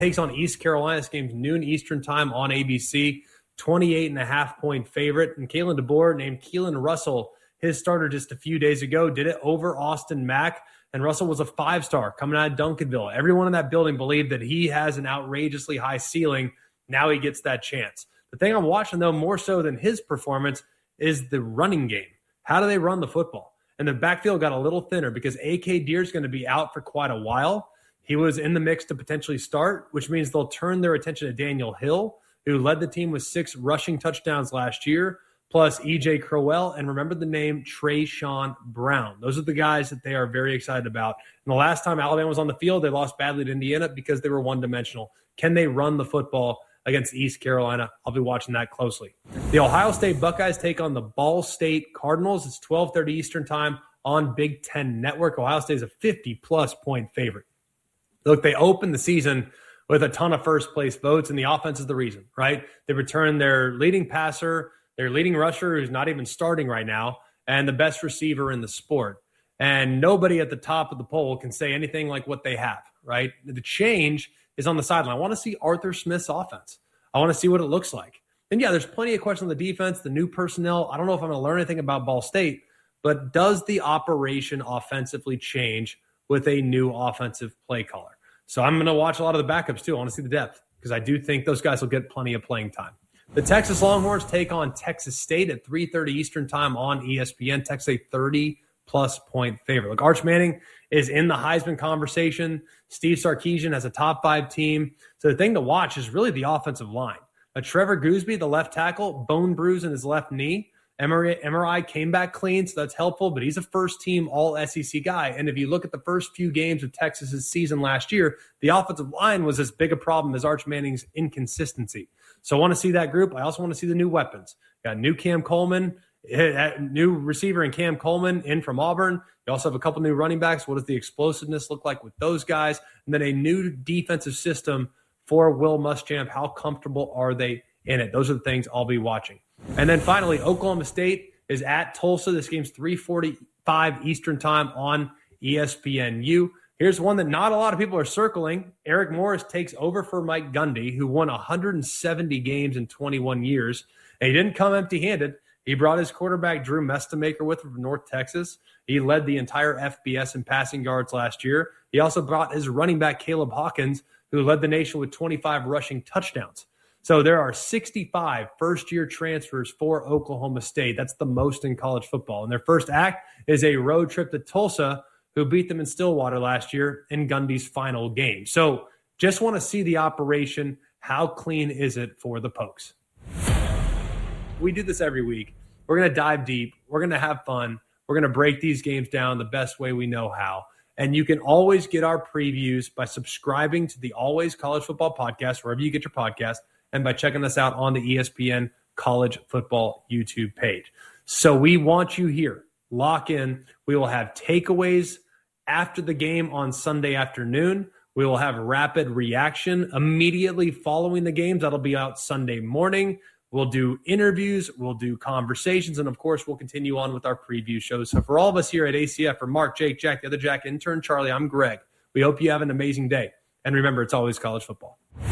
takes on East Carolina. This game's noon Eastern time on ABC. 28.5-point favorite. And Kalen DeBoer named Keelan Russell his starter just a few days ago. Did it over Austin Mack. And Russell was a 5-star coming out of Duncanville. Everyone in that building believed that he has an outrageously high ceiling. Now he gets that chance. The thing I'm watching, though, more so than his performance is the running game. How do they run the football? And the backfield got a little thinner because A.K. Deer's going to be out for quite a while. He was in the mix to potentially start, which means they'll turn their attention to Daniel Hill, who led the team with 6 rushing touchdowns last year, plus E.J. Crowell, and remember the name Trayshawn Brown. Those are the guys that they are very excited about. And the last time Alabama was on the field, they lost badly to Indiana because they were one-dimensional. Can they run the football against East Carolina? I'll be watching that closely. The Ohio State Buckeyes take on the Ball State Cardinals. It's 12:30 Eastern time on Big Ten Network. Ohio State is a 50-plus point favorite. Look, they opened the season with a ton of first-place votes, and the offense is the reason, right? They return their leading passer, their leading rusher, who's not even starting right now, and the best receiver in the sport. And nobody at the top of the poll can say anything like what they have, right? The change is on the sideline. I want to see Arthur Smith's offense. I want to see what it looks like. And, yeah, there's plenty of questions on the defense, the new personnel. I don't know if I'm going to learn anything about Ball State, but does the operation offensively change with a new offensive play caller? So I'm going to watch a lot of the backups, too. I want to see the depth because I do think those guys will get plenty of playing time. The Texas Longhorns take on Texas State at 3:30 Eastern time on ESPN. Texas a 30-plus point favorite. Look, Arch Manning is in the Heisman conversation. Steve Sarkisian has a top 5 team. So the thing to watch is really the offensive line. Trevor Gooseby, the left tackle, bone bruise in his left knee. MRI came back clean, so that's helpful, but he's a first-team all-SEC guy. And if you look at the first few games of Texas's season last year, the offensive line was as big a problem as Arch Manning's inconsistency. So I want to see that group. I also want to see the new weapons. Got new Cam Coleman, new receiver in Cam Coleman in from Auburn. You also have a couple new running backs. What does the explosiveness look like with those guys? And then a new defensive system for Will Muschamp. How comfortable are they in it? Those are the things I'll be watching. And then finally, Oklahoma State is at Tulsa. This game's 3:45 Eastern time on ESPNU. Here's one that not a lot of people are circling. Eric Morris takes over for Mike Gundy, who won 170 games in 21 years. And he didn't come empty-handed. He brought his quarterback, Drew Mestemaker, with him from North Texas. He led the entire FBS in passing yards last year. He also brought his running back, Caleb Hawkins, who led the nation with 25 rushing touchdowns. So there are 65 first-year transfers for Oklahoma State. That's the most in college football. And their first act is a road trip to Tulsa, who beat them in Stillwater last year in Gundy's final game. So just want to see the operation. How clean is it for the Pokes? We do this every week. We're going to dive deep. We're going to have fun. We're going to break these games down the best way we know how. And you can always get our previews by subscribing to the Always College Football Podcast, wherever you get your podcast, and by checking us out on the ESPN College Football YouTube page. So we want you here. Lock in. We will have takeaways after the game on Sunday afternoon. We will have rapid reaction immediately following the games. That'll be out Sunday morning. We'll do interviews. We'll do conversations. And, of course, we'll continue on with our preview shows. So for all of us here at ACF, for Mark, Jake, Jack, the other Jack, intern Charlie, I'm Greg. We hope you have an amazing day. And remember, it's always college football.